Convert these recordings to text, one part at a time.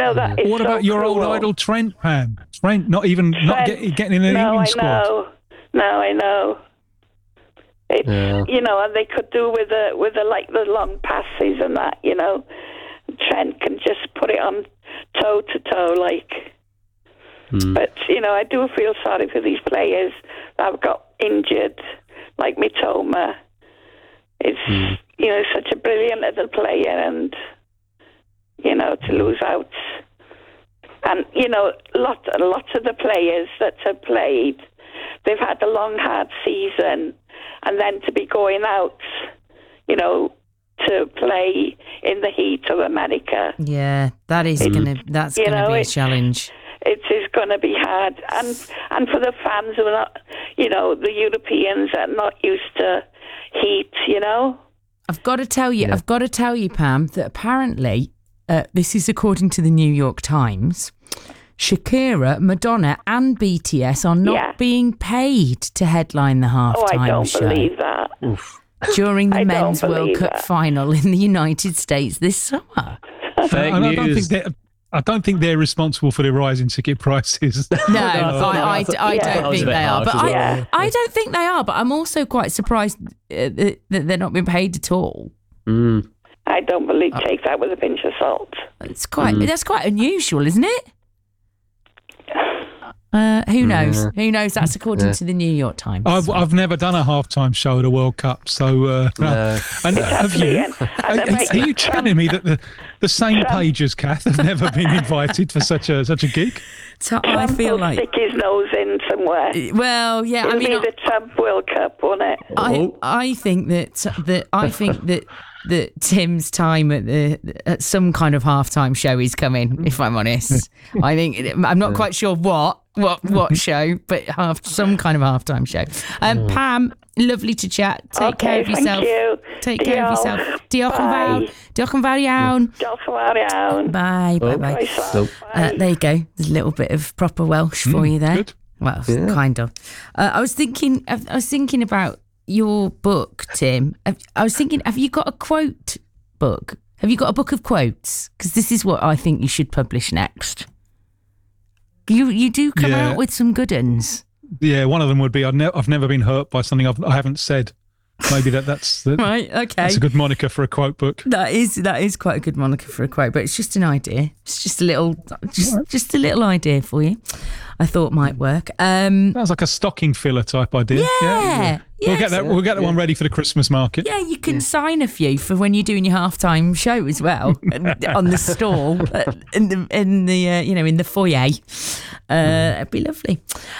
that is What so about your cruel. old idol Trent, Pam? Trent not getting in an England squad. No, I know. It's, and they could do with the long passes and that, Trent can just put it on toe to toe, like. But, I do feel sorry for these players that have got injured, like Mitoma. It's, such a brilliant little player and, to lose out. And, lots of the players that have played, they've had a long, hard season, and then to be going out, to play in the heat of America. Yeah, that's gonna be a challenge. It is going to be hard, and for the fans who are not, the Europeans are not used to heat. I've got to tell you, Pam, that apparently, this is according to the New York Times, Shakira, Madonna and BTS are not being paid to headline the halftime show. I don't believe that. Oof. During the Men's World Cup final in the United States this summer. Fake news. I don't think they're responsible for the rise in ticket prices. No, I don't think they are. But I don't think they are. But I'm also quite surprised that they're not being paid at all. I don't believe. Take that with a pinch of salt. It's quite. That's quite unusual, isn't it? Who knows? Who knows? That's according to the New York Times. I've never done a halftime show at a World Cup, so and have you? Are you telling me that the same page as Kath have never been invited for such a gig? So I feel like stick his nose in somewhere. Well, yeah, It'll be the Trump World Cup, won't it? I think that Tim's time at some kind of halftime show is coming. If I'm honest, I think I'm not quite sure what show, but some kind of halftime show. Pam, lovely to chat. Take care of yourself. Thank you. Take care of yourself. Diolch yn fawr iawn. Bye. There you go. There's a little bit of proper Welsh for you there. Good. Well, kind of. I was thinking about your book, Tim. I was thinking, have you got a quote book? Have you got a book of quotes? Because this is what I think you should publish next. You do come out with some good uns. Yeah, one of them would be I've never been hurt by something I haven't said. Maybe that's right. Okay, that's a good moniker for a quote book. That is quite a good moniker for a quote, but it's just an idea. It's just a little idea for you. I thought might work. Sounds like a stocking filler type idea. Yeah. We'll get that one ready for the Christmas market. Yeah, you can sign a few for when you're doing your halftime show as well on the stall in the foyer. It'd be lovely.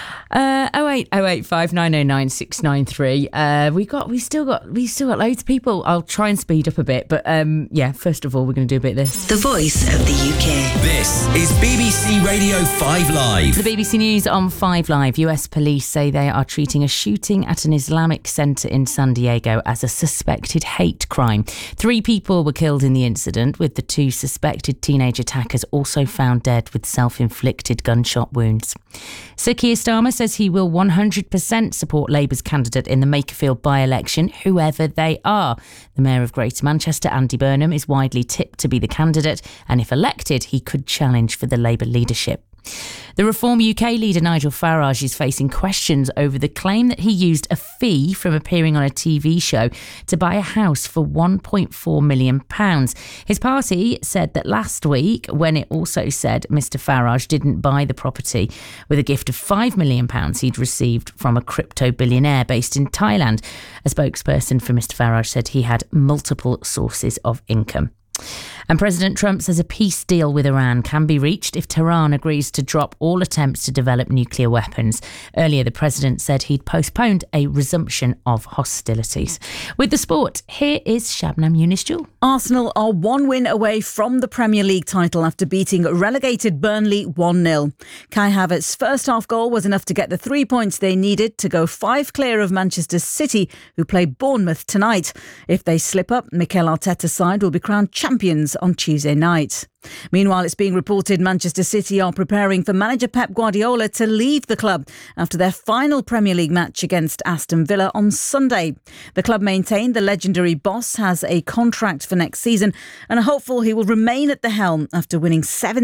08085 909 693. We still got loads of people. I'll try and speed up a bit, but first of all, we're going to do a bit of this. The Voice of the UK. This is BBC Radio 5 Live. The BBC News on 5 Live. US police say they are treating a shooting at an Islamic centre in San Diego as a suspected hate crime. 3 people were killed in the incident, with the 2 suspected teenage attackers also found dead with self-inflicted gunshot wounds. Sir Keir Starmer says he will 100% support Labour's candidate in the Makerfield by-election, whoever they are. The Mayor of Greater Manchester, Andy Burnham, is widely tipped to be the candidate, and if elected, he could challenge for the Labour leadership. The Reform UK leader Nigel Farage is facing questions over the claim that he used a fee from appearing on a TV show to buy a house for £1.4 million. His party said that last week, when it also said Mr Farage didn't buy the property with a gift of £5 million he'd received from a crypto billionaire based in Thailand. A spokesperson for Mr Farage said he had multiple sources of income. And President Trump says a peace deal with Iran can be reached if Tehran agrees to drop all attempts to develop nuclear weapons. Earlier, the president said he'd postponed a resumption of hostilities. With the sport, here is Shabnam Younis-Jewel. Arsenal are 1 win away from the Premier League title after beating relegated Burnley 1-0. Kai Havertz's first half goal was enough to get the 3 points they needed to go 5 clear of Manchester City, who play Bournemouth tonight. If they slip up, Mikel Arteta's side will be crowned champions on Tuesday night. Meanwhile, it's being reported Manchester City are preparing for manager Pep Guardiola to leave the club after their final Premier League match against Aston Villa on Sunday. The club maintained the legendary boss has a contract for next season and are hopeful he will remain at the helm after winning 7